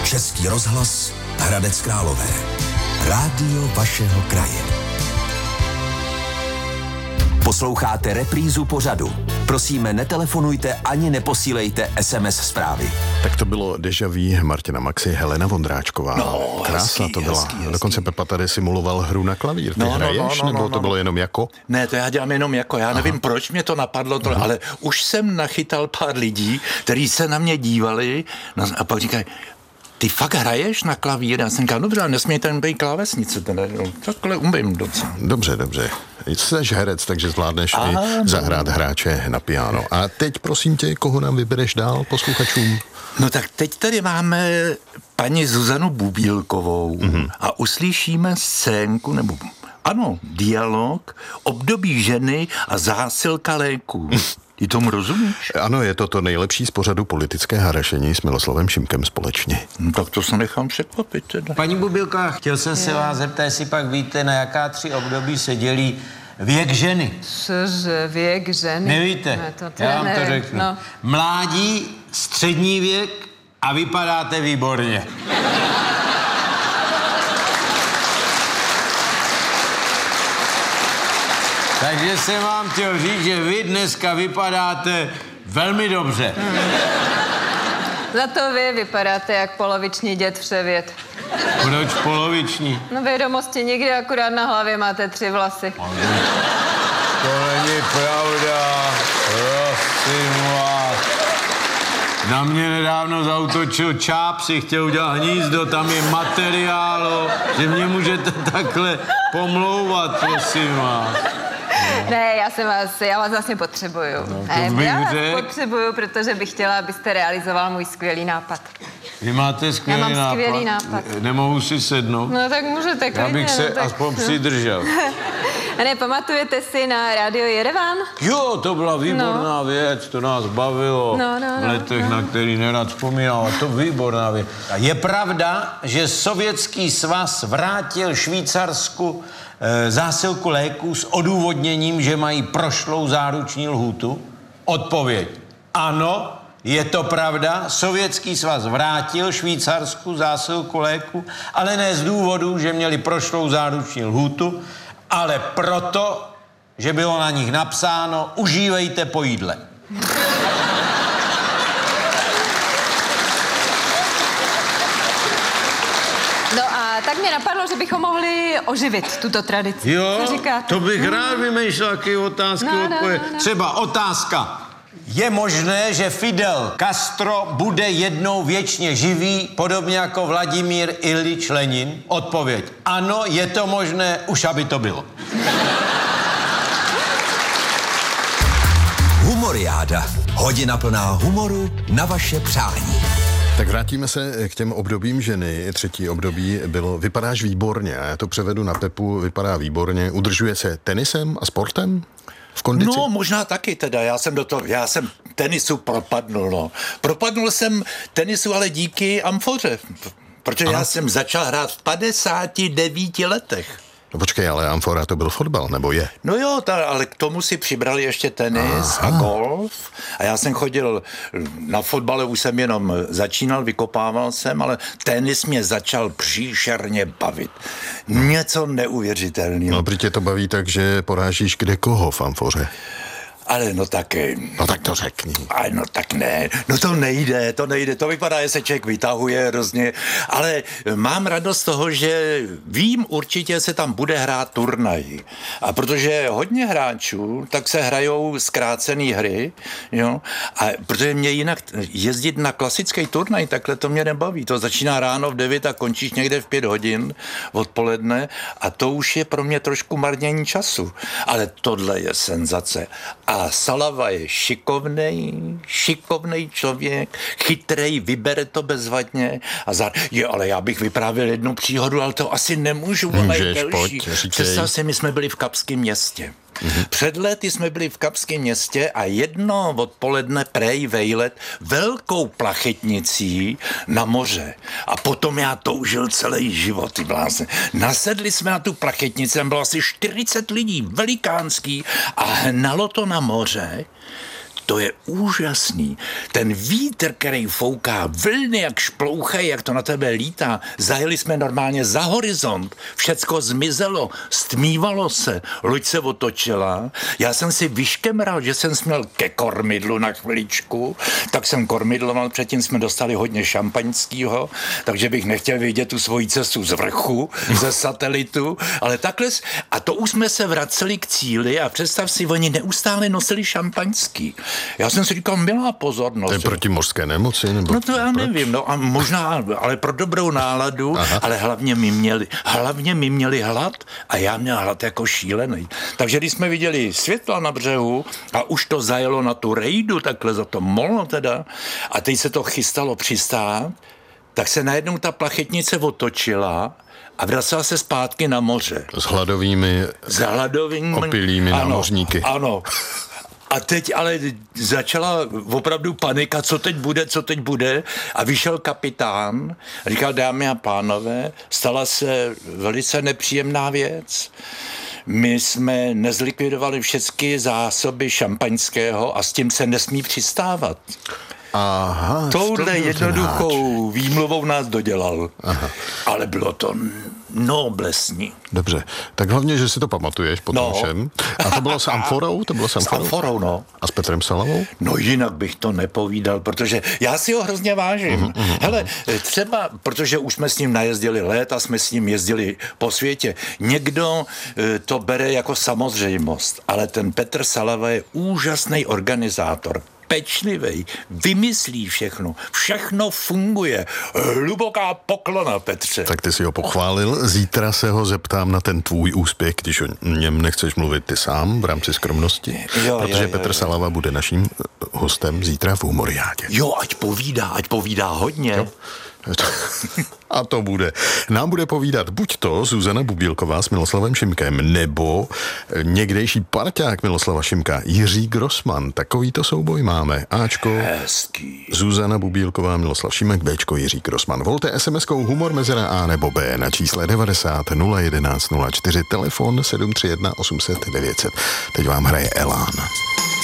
Český rozhlas, Hradec Králové. Rádio vašeho kraje. Posloucháte reprízu pořadu. Prosíme, netelefonujte ani neposílejte SMS zprávy. Tak to bylo Deja Vu Martina Maxy, Helena Vondráčková. No, krásná to byla. hezký. Dokonce Pepa tady simuloval hru na klavír. Ty hraješ, nebo to bylo jenom jako? Ne, to já dělám jenom jako. Já nevím, proč mě to napadlo, ale už jsem nachytal pár lidí, kteří se na mě dívali a pak říkají, ty fakt hraješ na klavír? Já jsem říkal, dobře, ale nesmějte jen být klávesnice. Takhle umím docela. Dobře. Jsi herec, takže zvládneš i zahrát hráče na piano. A teď, prosím tě, koho nám vybereš dál posluchačům? No tak teď tady máme paní Zuzanu Bubílkovou a uslyšíme scénku, nebo ano, dialog, období ženy a zásilka léků. Ty tomu rozumíš? Ano, je to nejlepší z pořadu Politické harašení s Miloslavem Šimkem společně. No, tak to se nechám překvapit teda. Paní Bubílková, chtěl jsem se vás zeptat, jestli pak víte, na jaká 3 období se dělí věk ženy. Cože, věk ženy? Nevíte? Ne, to já vám to nevím. řeknu. No. Mládí, střední věk a vypadáte výborně. Takže jsem vám chtěl říct, že vy dneska vypadáte velmi dobře. Za to vy vypadáte jak poloviční děd Vševěd. Proč poloviční? No vědomosti nikdy, akorát na hlavě máte 3 vlasy. To není pravda, prosím vás. Na mě nedávno zautočil čáp, si chtěl udělat hnízdo, tam je materiálu, že mě můžete takhle pomlouvat, prosím vás. Ne, já vás vlastně potřebuju. to bych Já vás řekl. potřebuju, protože bych chtěla, abyste realizoval můj skvělý nápad. Vy máte skvělý Já mám nápad. skvělý nápad. Nemohu si sednout? No tak můžete klidně. Já bych se no, tak, aspoň přidržel. A ne, pamatujete si na rádio Jerevan? Jo, to byla výborná věc, to nás bavilo v letech, na který nerad vzpomínal, a to výborná věc. Je pravda, že Sovětský svaz vrátil Švýcarsku zásilku léků s odůvodněním, že mají prošlou záruční lhůtu? Odpověď. Ano, je to pravda. Sovětský svaz vrátil Švýcarsku zásilku léků, ale ne z důvodu, že měli prošlou záruční lhůtu, ale proto, že bylo na nich napsáno užívejte po jídle. No a tak mě napadlo, že bychom mohli oživit tuto tradici. Jo, Co říkáte? to bych rád vymýšlel taky otázky. No. Třeba otázka. Je možné, že Fidel Castro bude jednou věčně živý, podobně jako Vladimír Ilič Lenin? Odpověď. Ano, je to možné, už aby to bylo. Humoriáda. Hodina plná humoru na vaše přání. Tak vrátíme se k těm obdobím ženy. 3. období bylo vypadáš výborně. A já to převedu na Pepu, vypadá výborně. Udržuje se tenisem a sportem? V kondici? No, možná taky teda. Já jsem tenisu propadnul, no. Propadnul jsem tenisu, ale díky amfoře. Protože já jsem začal hrát v 59 letech. No počkej, ale amfora to byl fotbal, nebo je? No jo, ale k tomu si přibrali ještě tenis a golf. A já jsem chodil na fotbale, už jsem jenom začínal, vykopával jsem, ale tenis mě začal příšerně bavit. Něco neuvěřitelného. No, protože to baví tak, že porážíš kde koho v amfoře. Ale no tak... No tak to řekni. Ale no tak ne, no to nejde, to vypadá, že se člověk vytahuje hrozně, ale mám radost z toho, že vím určitě, se tam bude hrát turnaj. A protože hodně hráčů, tak se hrajou zkrácený hry, jo, a protože mě jinak jezdit na klasický turnaj, takhle to mě nebaví, to začíná ráno v 9 a končíš někde v 5 hodin odpoledne a to už je pro mě trošku marnění času, ale tohle je senzace. A Salava je šikovnej člověk, chytrej, vybere to bezvadně. Ale já bych vyprávěl jednu příhodu, ale to asi nemůžu. Můžeš, pojď, Představ si, my jsme byli v Kapském městě. Před lety jsme byli v Kapském městě a jedno odpoledne prej vejlet velkou plachetnicí na moře. A potom já toužil celý život, ty blázne. Nasedli jsme na tu plachetnici, tam bylo asi 40 lidí, velikánský, a hnalo to na moře. to je úžasný. Ten vítr, který fouká, vlny jak šplouchají, jak to na tebe lítá. Zajeli jsme normálně za horizont, všecko zmizelo, stmívalo se, loď se otočila. Já jsem si vyškemral, že jsem směl ke kormidlu na chviličku, tak jsem kormidloval, předtím jsme dostali hodně šampaňského, takže bych nechtěl vidět tu svoji cestu z vrchu, ze satelitu, ale takhle, a to už jsme se vraceli k cíli a představ si, oni neustále nosili šampaňský. Já jsem si říkal, milá pozornost. To je proti mořské nemoci? Nebo no to já nevím, no a možná, ale pro dobrou náladu, ale hlavně mi měli hlad a já měl hlad jako šílený. Takže když jsme viděli světla na břehu a už to zajelo na tu rejdu, takhle za to molo teda, a teď se to chystalo přistát, tak se najednou ta plachetnice otočila a vracela se zpátky na moře. S hladovými opilými námořníky. Ano. A teď ale začala opravdu panika, co teď bude. A vyšel kapitán a říkal, dámy a pánové, stala se velice nepříjemná věc. My jsme nezlikvidovali všechny zásoby šampaňského a s tím se nesmí přistávat. Aha, touhle jednoduchou výmluvou nás dodělal. Aha. Ale bylo to noblesní. Dobře, tak hlavně, že si to pamatuješ po tom všem. A to bylo s Amforou? S Amforou, no. A s Petrem Salavou? No jinak bych to nepovídal, protože já si ho hrozně vážím. Hele, třeba, protože už jsme s ním najezdili léta, jsme s ním jezdili po světě. Někdo to bere jako samozřejmost, ale ten Petr Salava je úžasný organizátor. Pečlivej, vymyslí všechno funguje. Hluboká poklona, Petře. Tak ty si ho pochválil, zítra se ho zeptám na ten tvůj úspěch, když o něm nechceš mluvit ty sám v rámci skromnosti, protože Petr Salava bude naším hostem zítra v Humoriádě. Jo, ať povídá hodně. Jo. A to bude. Nám bude povídat buď to Zuzana Bubílková s Miloslavem Šimkem, nebo někdejší parťák Miloslava Šimka, Jiří Grossman. Takovýto souboj máme. Ačko, hezký. Zuzana Bubílková, Miloslav Šimek, Bčko, Jiří Grossman. Volte SMS-kou humor mezera A nebo B na čísle 90 011 04, telefon 731 800 900. Teď vám hraje Elán.